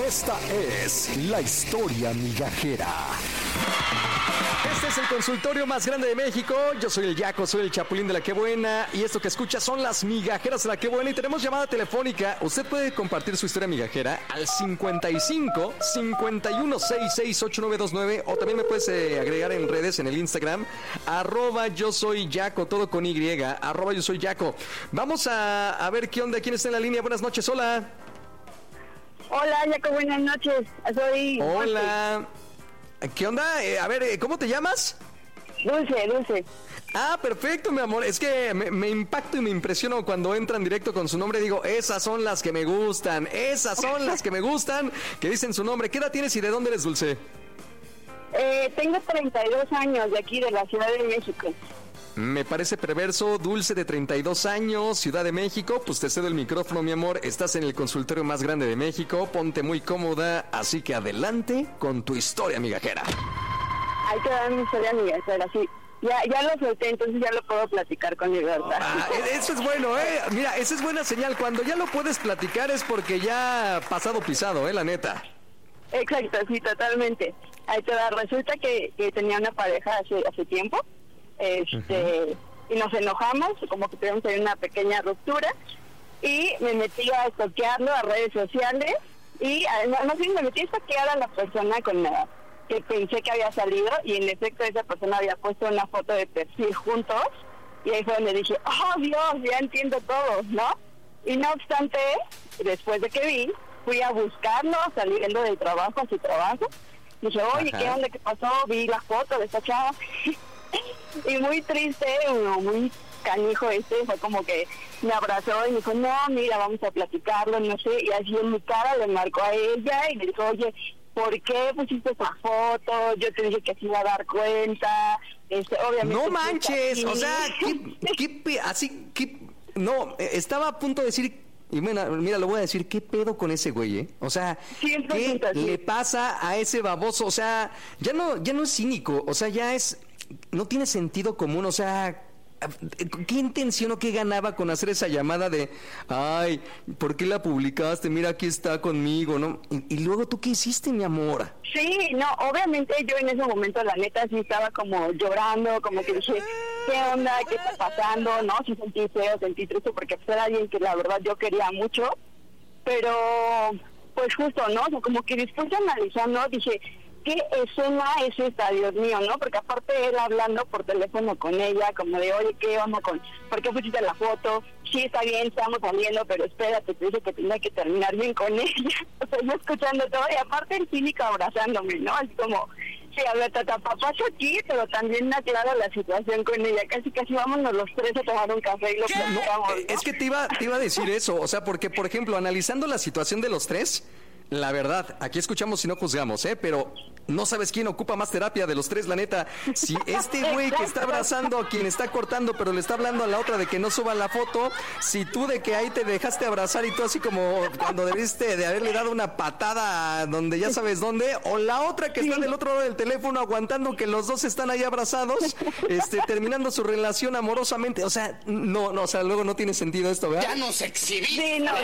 Esta es la historia migajera. Este es el consultorio más grande de México. Yo soy el Yaco, soy el Chapulín de la Qué Buena. Y esto que escucha son las migajeras de la Qué Buena. Y tenemos llamada telefónica. Usted puede compartir su historia migajera al 55 51 66 8929. O también me puedes agregar en redes, en el Instagram, @yo soy Yaco, todo con Y, @yo soy Yaco. Vamos a ver qué onda, quién está en la línea. Buenas noches, hola. Hola, Yaco, buenas noches. Soy Hola. ¿Qué onda? A ver, ¿cómo te llamas? Dulce. Ah, perfecto, mi amor. Es que me impacto y me impresiono cuando entran directo con su nombre. Digo, esas son las que me gustan. Esas son las que me gustan, que dicen su nombre. ¿Qué edad tienes y de dónde eres, Dulce? Tengo 32 años de aquí, de la Ciudad de México. Me parece perverso. Dulce, de 32 años, Ciudad de México. Pues te cedo el micrófono, mi amor. Estás en el consultorio más grande de México. Ponte muy cómoda, así que adelante con tu historia migajera. Hay que dar mi historia migajera, sí. Ya lo solté, entonces ya lo puedo platicar con libertad. Eso es bueno, Mira, esa es buena señal. Cuando ya lo puedes platicar es porque ya pasado pisado, la neta. Exacto, sí, totalmente. Ahí te va. Resulta que tenía una pareja hace tiempo. Y nos enojamos, como que tuvimos ahí una pequeña ruptura, y me metí a stalkearlo a redes sociales, y además me metí a stalkear a la persona con la que pensé que había salido, y en efecto esa persona había puesto una foto de perfil juntos, y ahí fue donde dije, oh Dios, ya entiendo todo, ¿no? Y no obstante, después de que vi, fui a buscarlo saliendo del trabajo a su trabajo, dije, oye, ¿qué onda? ¿Qué pasó? Vi la foto de esta chava. Y muy triste, muy canijo fue como que me abrazó y me dijo, no, mira, vamos a platicarlo, no sé, y así en mi cara le marcó a ella y le dijo, oye, ¿por qué pusiste esa foto? Yo te dije que se iba a dar cuenta, obviamente... No manches, o sea, no, estaba a punto de decir... Y mira, lo voy a decir, ¿qué pedo con ese güey, O sea, ¿qué le pasa a ese baboso? O sea, ya no es cínico, o sea, no tiene sentido común, o sea, ¿qué intención o qué ganaba con hacer esa llamada de, ay, ¿por qué la publicaste? Mira, aquí está conmigo, ¿no? Y luego, ¿tú qué hiciste, mi amor? Sí, no, obviamente yo en ese momento, la neta, sí estaba como llorando, como que dije, ¿qué onda? ¿Qué está pasando? ¿No? Sí sentí feo, sentí triste, porque pues era alguien que la verdad yo quería mucho, pero pues justo, ¿no? O sea, como que después de analizando, dije, ¿qué escena es esta, Dios mío, no? Porque aparte él hablando por teléfono con ella, como de, oye, ¿qué onda por qué pusiste la foto? Sí, está bien, estamos saliendo, pero espérate, te dije que tenía que terminar bien con ella. O sea, yo escuchando todo, y aparte el cínico abrazándome, ¿no? Así como, sí, a ver, papacho aquí, pero también aclaro la situación con ella. Casi vámonos los tres a tomar un café y lo platicamos, ¿no? Es que te iba a decir eso, o sea, porque, por ejemplo, analizando la situación de los tres... La verdad, aquí escuchamos y no juzgamos, pero no sabes quién ocupa más terapia de los tres, la neta. Si este güey que está abrazando a quien está cortando, pero le está hablando a la otra de que no suba la foto, si tú de que ahí te dejaste abrazar y tú así como cuando debiste de haberle dado una patada donde ya sabes dónde, o la otra que está del otro lado del teléfono aguantando que los dos están ahí abrazados, terminando su relación amorosamente, o sea, o sea, luego no tiene sentido esto, ¿verdad? Ya nos exhibiste. Sí, no,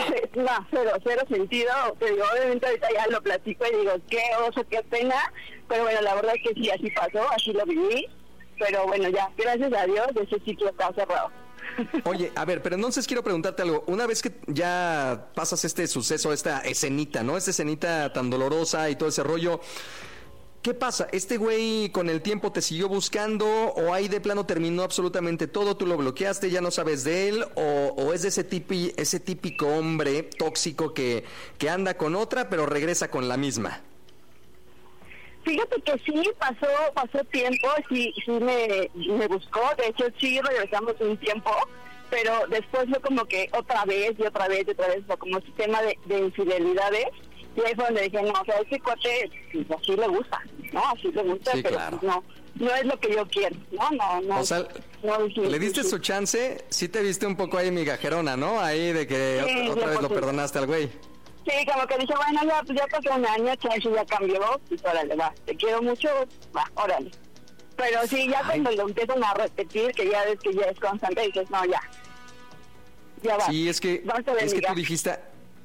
cero sentido, te digo, obviamente ahorita ya lo platico y digo, qué oso, qué pena, pero bueno, la verdad es que sí, así pasó, así lo viví, pero bueno, ya, gracias a Dios, ese ciclo está cerrado. Oye, a ver, pero entonces quiero preguntarte algo. Una vez que ya pasas este suceso, esta escenita, ¿no? Esta escenita tan dolorosa y todo ese rollo, ¿qué pasa? ¿Este güey con el tiempo te siguió buscando o ahí de plano terminó absolutamente todo? ¿Tú lo bloqueaste, ya no sabes de él? ¿O es de ese típico hombre tóxico que anda con otra pero regresa con la misma? Fíjate que sí, pasó tiempo, sí me buscó, de hecho sí regresamos un tiempo, pero después fue como que otra vez, fue como sistema de infidelidades. Y ahí fue donde dije, no, o sea, ese cuate, pues así le gusta, ¿no? Así le gusta, sí, pero claro. Pues no es lo que yo quiero, ¿no? O sea, ¿le diste su chance? Sí te viste un poco ahí migajerona, ¿no? Ahí de que sí, otra vez lo perdonaste al güey. Sí, como que dije, bueno, ya pasó un año, chance ya cambió, pues órale, va, te quiero mucho, va, órale. Pero sí, ya cuando lo empiezan a repetir, que ya ves que ya es constante, dices, no, ya va. Sí, es que tú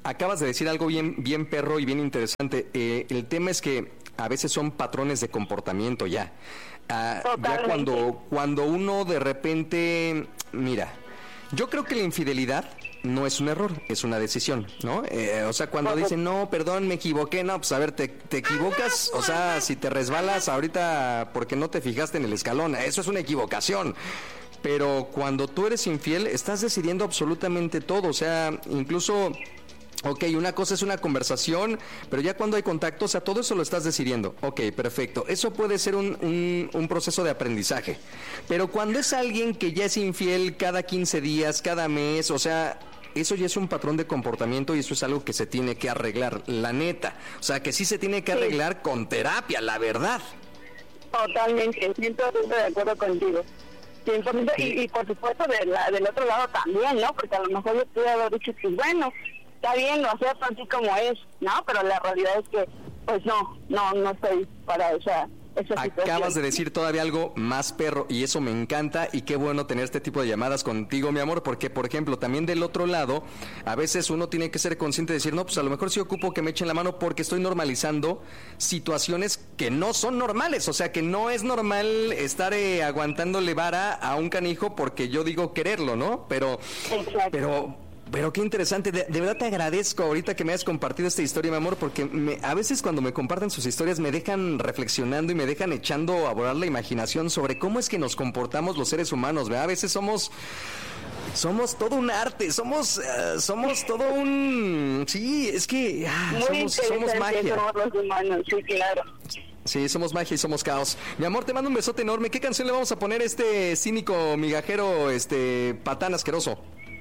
acabas de decir algo bien perro y bien interesante. El tema es que a veces son patrones de comportamiento ya. Ya cuando uno de repente, mira, yo creo que la infidelidad no es un error, es una decisión, ¿no? O sea, cuando dicen, no, perdón, me equivoqué, no, pues a ver, te equivocas, o sea, si te resbalas ahorita porque no te fijaste en el escalón, eso es una equivocación. Pero cuando tú eres infiel, estás decidiendo absolutamente todo, o sea, incluso... Ok, una cosa es una conversación, pero ya cuando hay contacto, o sea, todo eso lo estás decidiendo. Ok, perfecto. Eso puede ser un proceso de aprendizaje. Pero cuando es alguien que ya es infiel cada 15 días, cada mes, o sea, eso ya es un patrón de comportamiento y eso es algo que se tiene que arreglar, la neta. O sea, que sí se tiene que arreglar con terapia, la verdad. Totalmente, 100% de acuerdo contigo. 100%, y por supuesto del otro lado también, ¿no? Porque a lo mejor yo pude haber dicho que, bueno, está bien, lo acepto así como es, ¿no? Pero la realidad es que, pues no estoy para esa situación. Acabas de decir todavía algo más perro y eso me encanta y qué bueno tener este tipo de llamadas contigo, mi amor, porque, por ejemplo, también del otro lado, a veces uno tiene que ser consciente de decir, no, pues a lo mejor sí ocupo que me echen la mano porque estoy normalizando situaciones que no son normales, o sea, que no es normal estar aguantándole vara a un canijo porque yo digo quererlo, ¿no? Pero qué interesante, de verdad te agradezco ahorita que me hayas compartido esta historia, mi amor, porque a veces cuando me comparten sus historias me dejan reflexionando y me dejan echando a volar la imaginación sobre cómo es que nos comportamos los seres humanos, ¿verdad? A veces somos todo un arte, somos todo un... Sí, es que somos magia. Somos los humanos, sí, claro. Sí, somos magia y somos caos. Mi amor, te mando un besote enorme. ¿Qué canción le vamos a poner a este cínico, migajero, patán asqueroso?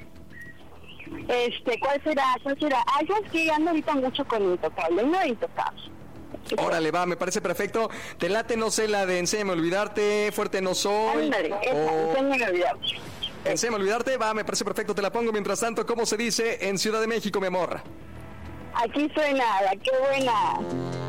¿Cuál será? Algo es que ando ahorita mucho con Intocable, no Intocable. Órale, va, me parece perfecto. Te late, no sé, la de Enséñame a olvidarte, Fuerte no soy. Ándale, Enséñame a olvidarte. Enséñame a olvidarte, va, me parece perfecto, te la pongo. Mientras tanto, ¿cómo se dice en Ciudad de México, mi amor? Aquí suena, qué buena.